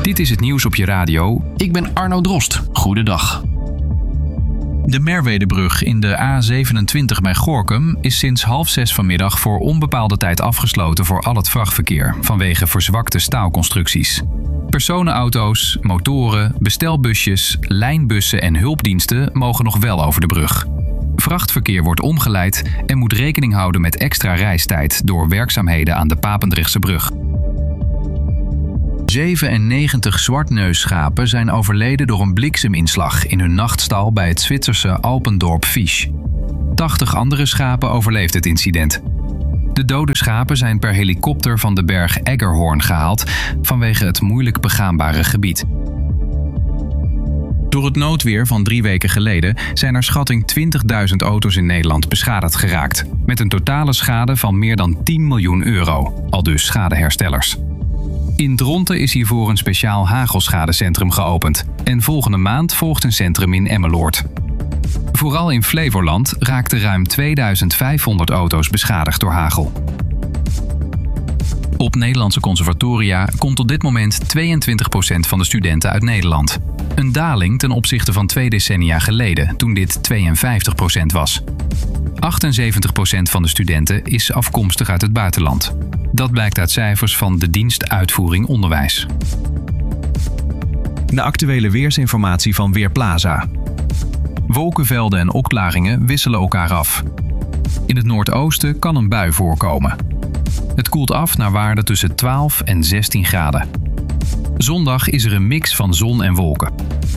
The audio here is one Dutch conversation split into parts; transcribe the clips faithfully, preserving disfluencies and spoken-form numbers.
Dit is het nieuws op je radio. Ik ben Arno Drost. Goedendag. De Merwedebrug in de A zevenentwintig bij Gorinchem is sinds half zes vanmiddag voor onbepaalde tijd afgesloten voor al het vrachtverkeer vanwege verzwakte staalconstructies. Personenauto's, motoren, bestelbusjes, lijnbussen en hulpdiensten mogen nog wel over de brug. Vrachtverkeer wordt omgeleid en moet rekening houden met extra reistijd door werkzaamheden aan de Papendrechtse brug. zevenennegentig zwartneusschapen zijn overleden door een blikseminslag in hun nachtstal bij het Zwitserse Alpendorp Fisch. tachtig andere schapen overleefden het incident. De dode schapen zijn per helikopter van de berg Eggerhorn gehaald vanwege het moeilijk begaanbare gebied. Door het noodweer van drie weken geleden zijn naar schatting twintigduizend auto's in Nederland beschadigd geraakt, met een totale schade van meer dan tien miljoen euro, aldus schadeherstellers. In Dronten is hiervoor een speciaal hagelschadecentrum geopend en volgende maand volgt een centrum in Emmeloord. Vooral in Flevoland raakten ruim tweeduizend vijfhonderd auto's beschadigd door hagel. Op Nederlandse conservatoria komt tot dit moment tweeëntwintig procent van de studenten uit Nederland. Een daling ten opzichte van twee decennia geleden, toen dit tweeënvijftig procent was. achtenzeventig procent van de studenten is afkomstig uit het buitenland. Dat blijkt uit cijfers van de dienst Uitvoering Onderwijs. De actuele weersinformatie van Weerplaza. Wolkenvelden en opklaringen wisselen elkaar af. In het noordoosten kan een bui voorkomen. Het koelt af naar waarden tussen twaalf en zestien graden. Zondag is er een mix van zon en wolken.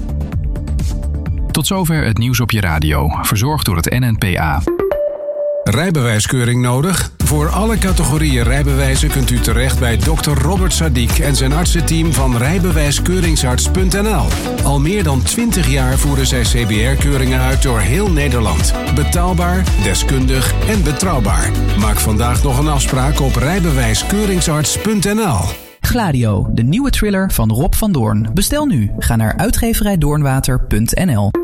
Tot zover het nieuws op je radio, verzorgd door het N N P A. Rijbewijskeuring nodig? Voor alle categorieën rijbewijzen kunt u terecht bij dokter Robert Sadiq en zijn artsenteam van rijbewijskeuringsarts punt n l. Al meer dan twintig jaar voeren zij C B R-keuringen uit door heel Nederland. Betaalbaar, deskundig en betrouwbaar. Maak vandaag nog een afspraak op rijbewijskeuringsarts punt n l. Gladio, de nieuwe thriller van Rob van Doorn. Bestel nu. Ga naar uitgeverij doornwater punt n l.